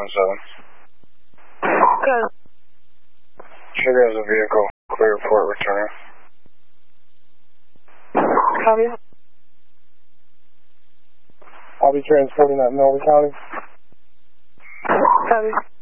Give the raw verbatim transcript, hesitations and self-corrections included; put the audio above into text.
one seven. Good. Sugar has a vehicle. Clear report, return. Copy. I'll be transporting that in Melvin County. Copy.